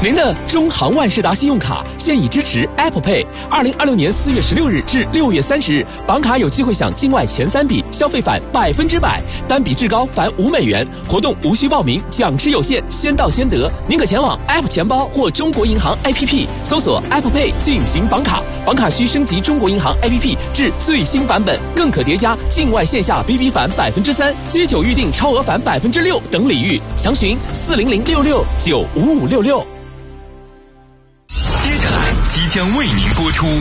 您的中航万事达信用卡现已支持 Apple Pay。2026年4月16日至6月30日，绑卡有机会享境外前3笔消费返100%，单笔至高返5美元。活动无需报名，奖池有限，先到先得。您可前往 App 钱包或中国银行 APP 搜索 Apple Pay 进行绑卡，绑卡需升级中国银行 APP 至最新版本，更可叠加境外线下 BB 返3%、街酒预订超额返6%等礼遇。详询40066955566。 接下来即将为您播出